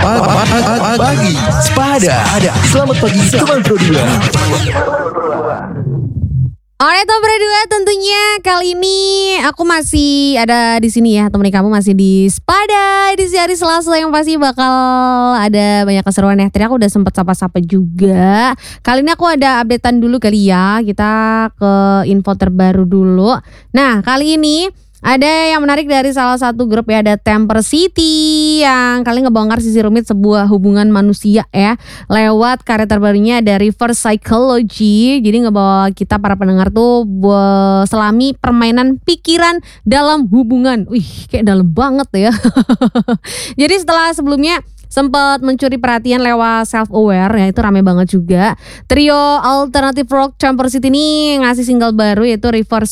Pagi Sepada. Selamat pagi teman Pro 2. Alright Tom Pro 2, tentunya kali ini aku masih ada di sini ya, temani kamu masih di Sepada edisi hari Selasa yang pasti bakal ada banyak keseruan ya. Tadi aku udah sempet sapa-sapa juga. Kali ini aku ada updatean dulu kali ya. Kita ke info terbaru dulu. Nah, kali ini ada yang menarik dari salah satu grup ya, ada Temper City yang kali ngebongkar sisi rumit sebuah hubungan manusia ya lewat karya terbarunya dari Reverse Psychology. Jadi ngebawa kita para pendengar tuh selami permainan pikiran dalam hubungan. Wih, kayak dalam banget ya. Jadi setelah sebelumnya sempat mencuri perhatian lewat self-aware ya, itu rame banget juga. Trio alternatif rock Temper City ini ngasih single baru yaitu Reverse